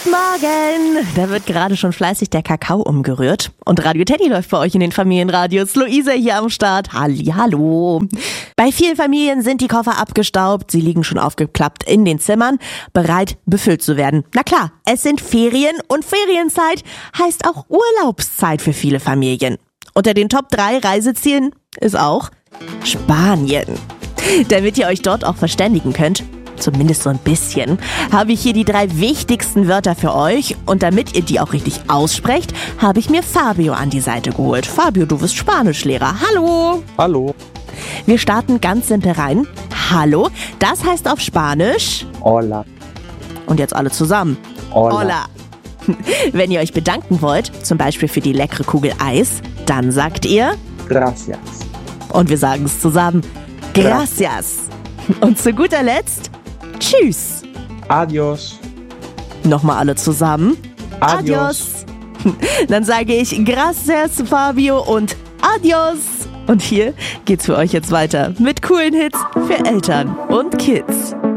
Guten Morgen! Da wird gerade schon fleißig der Kakao umgerührt. Und Radio Teddy läuft bei euch in den Familienradios. Luisa hier am Start. Hallihallo! Bei vielen Familien sind die Koffer abgestaubt. Sie liegen schon aufgeklappt in den Zimmern, bereit, befüllt zu werden. Na klar, es sind Ferien und Ferienzeit heißt auch Urlaubszeit für viele Familien. Unter den Top 3 Reisezielen ist auch Spanien. Damit ihr euch dort auch verständigen könnt, zumindest so ein bisschen, habe ich hier die 3 wichtigsten Wörter für euch. Und damit ihr die auch richtig aussprecht, habe ich mir Fabio an die Seite geholt. Fabio, du bist Spanischlehrer. Hallo! Hallo. Wir starten ganz simpel rein. Hallo, das heißt auf Spanisch. Hola. Und jetzt alle zusammen. Hola. Hola. Wenn ihr euch bedanken wollt, zum Beispiel für die leckere Kugel Eis, dann sagt ihr Gracias. und wir sagen es zusammen. Gracias. Und zu guter Letzt, tschüss. Adios. Nochmal alle zusammen. Adios. Dann sage ich gracias, Fabio, und adios. Und hier geht's für euch jetzt weiter mit coolen Hits für Eltern und Kids.